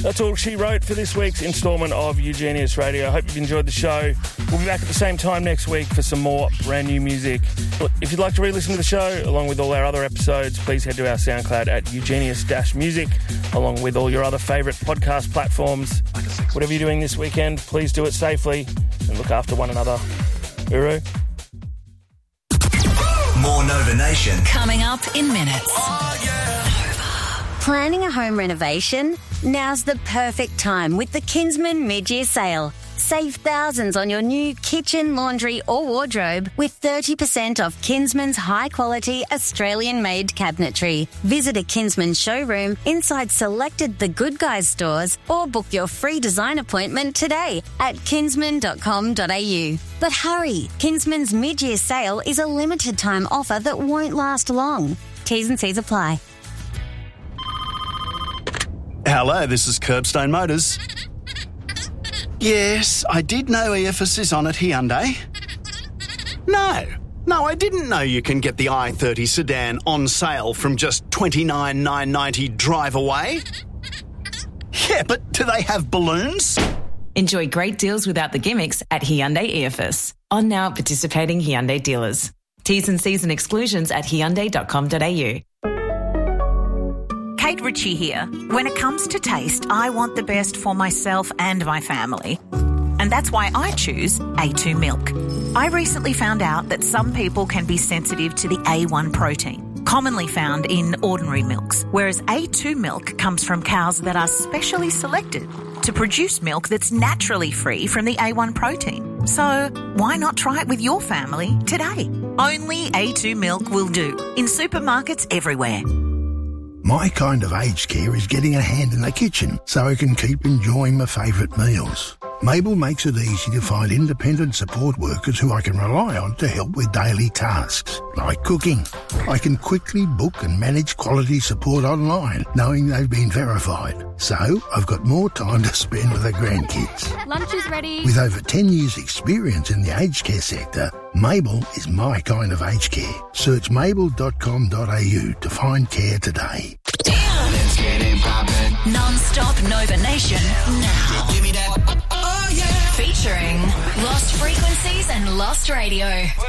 That's all she wrote for this week's instalment of Eugenius Radio. I hope you've enjoyed the show. We'll be back at the same time next week for some more brand new music. Look, if you'd like to re-listen to the show, along with all our other episodes, please head to our SoundCloud at Eugenius-Music, along with all your other favourite podcast platforms. Whatever you're doing this weekend, please do it safely and look after one another. Uru. More Nova Nation coming up in minutes. Oh, yeah. Planning a home renovation? Now's the perfect time with the Kinsman mid-year sale. Save thousands on your new kitchen, laundry or wardrobe with 30% off Kinsman's high-quality Australian-made cabinetry. Visit a Kinsman showroom inside selected The Good Guys stores or book your free design appointment today at kinsman.com.au. But hurry, Kinsman's mid-year sale is a limited-time offer that won't last long. T's and C's apply. Hello, this is Curbstone Motors. Yes, I did know EFS is on at Hyundai. No, I didn't know you can get the i30 sedan on sale from just $29,990 drive away. Yeah, but do they have balloons? Enjoy great deals without the gimmicks at Hyundai EFS. On now at participating Hyundai dealers. T's and C's and exclusions at hyundai.com.au. Kate Ritchie here. When it comes to taste, I want the best for myself and my family. And that's why I choose A2 milk. I recently found out that some people can be sensitive to the A1 protein, commonly found in ordinary milks, whereas A2 milk comes from cows that are specially selected to produce milk that's naturally free from the A1 protein. So why not try it with your family today? Only A2 milk will do in supermarkets everywhere. My kind of aged care is getting a hand in the kitchen so I can keep enjoying my favourite meals. Mabel makes it easy to find independent support workers who I can rely on to help with daily tasks, like cooking. I can quickly book and manage quality support online, knowing they've been verified. So I've got more time to spend with the grandkids. Lunch is ready. With over 10 years' experience in the aged care sector, Mabel is my kind of aged care. Search mabel.com.au to find care today. Let's get it poppin'. Non-stop Nova Nation now. Give me that. Oh, yeah. Featuring Lost Frequencies and Lost Radio.